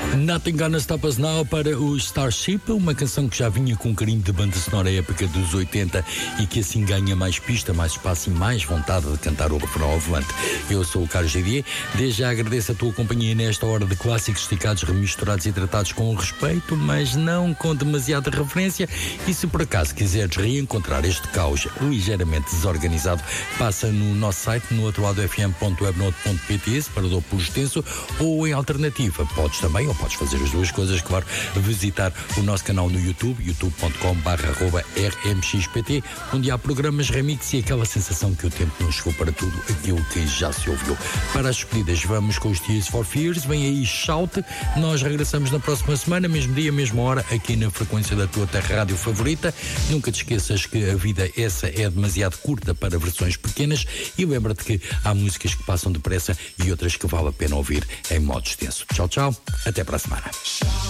Nothing Gonna Stop Us Now para o Starship, uma canção que já vinha com um carinho de banda sonora épica dos 80 e que assim ganha mais pista, mais espaço e mais vontade de cantar o refrão ao volante. Eu sou o Carlos Gidier, desde já agradeço a tua companhia nesta hora de clássicos esticados, remisturados e tratados com respeito, mas não com demasiada referência. E se por acaso quiseres reencontrar este caos ligeiramente desorganizado, passa no nosso site, no atualdofm.webnote.pt, separador por extenso, ou em alternativa, podes fazer as duas coisas, claro, visitar o nosso canal no YouTube, youtube.com/rmxpt, onde há programas remix e aquela sensação que o tempo não chegou para tudo aquilo que já se ouviu. Para as escolhidas, vamos com os Tears for Fears, vem aí Shout. Nós regressamos na próxima semana, mesmo dia, mesma hora, aqui na frequência da tua rádio favorita. Nunca te esqueças que a vida essa é demasiado curta para versões pequenas e lembra-te que há músicas que passam depressa e outras que vale a pena ouvir em modo extenso. Tchau, tchau, até para a semana.